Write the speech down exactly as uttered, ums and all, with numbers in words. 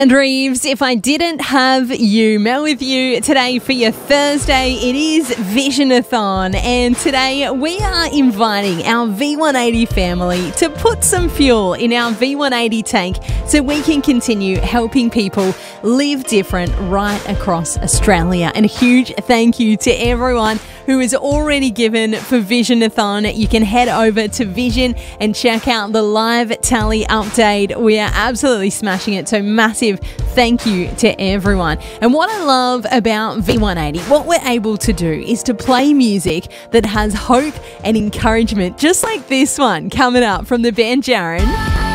And Reeves, if I didn't have you, Mel with you today for your Thursday, it is Visionathon, and today we are inviting our V one eighty family to put some fuel in our V one eighty tank so we can continue helping people live different right across Australia. And a huge thank you to everyone who has already given for Visionathon. You can head over to Vision and check out the live tally update. We are absolutely smashing it, so massive thank you to everyone. And what I love about V one eighty, what we're able to do is to play music that has hope and encouragement, just like this one coming up from the band Jaren.